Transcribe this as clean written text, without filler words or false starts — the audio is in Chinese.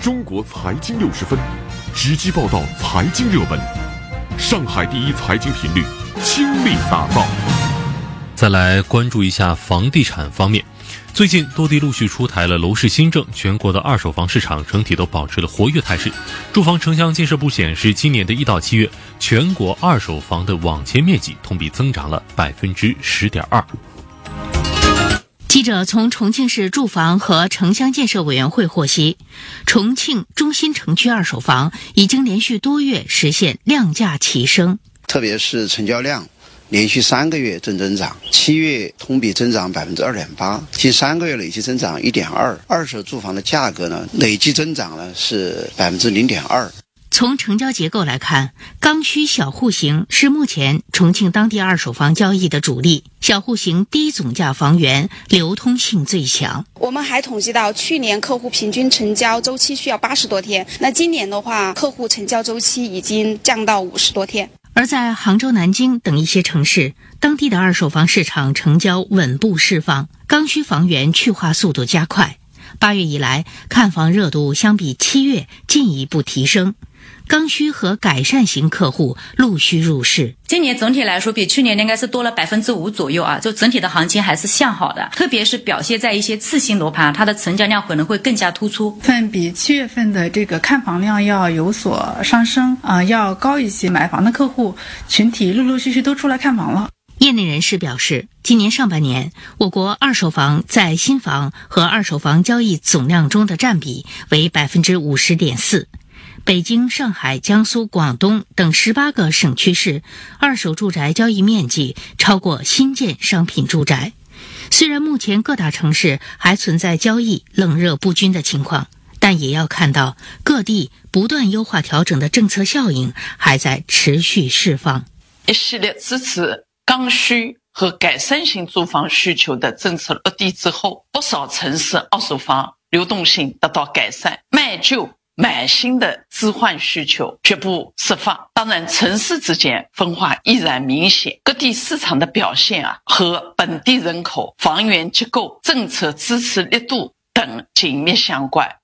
中国财经60分，直击报道财经热门，上海第一财经频率倾力打造。 再来关注一下房地产方面，最近多地陆续出台了楼市新政，全国的二手房市场整体都保持了活跃态势。住房城乡建设部显示，今年的1到7月，全国二手房的网签面积同比增长了10.2%。 记者从重庆市住房和城乡建设委员会获悉，重庆中心城区二手房已经连续多月实现量价齐升， 特别是成交量连续3个月正增长，7月同比增长2.8%，近3个月累计增长1.2%。二手住房的价格呢，累计增长呢是0.2%。 从成交结构来看，刚需小户型是目前重庆当地二手房交易的主力，小户型低总价房源流通性最强。 我们还统计到，去年客户平均成交周期需要80多天，那今年的话，客户成交周期已经降到50多天。 而在杭州、南京等一些城市，当地的二手房市场成交稳步释放，刚需房源去化速度加快。8月以来，看房热度相比7月进一步提升，刚需和改善型客户陆续入市。 今年总体来说比去年应该是多了5%左右啊，就整体的行情还是向好的，特别是表现在一些次新楼盘，它的成交量可能会更加突出， 比7月份的这个看房量要有所上升要高一些，买房的客户群体陆陆续续都出来看房了。 业内人士表示，今年上半年，我国二手房在新房和二手房交易总量中的占比为50.4%。北京、上海、江苏、广东等18个省区市二手住宅交易面积超过新建商品住宅。虽然目前各大城市还存在交易冷热不均的情况，但也要看到各地不断优化调整的政策效应还在持续释放。 一系列支持刚需和改善型住房需求的政策落地之后，不少城市二手房流动性得到改善，卖旧买新的置换需求逐步释放。当然，城市之间分化依然明显，各地市场的表现和本地人口、房源结构、政策支持力度等紧密相关。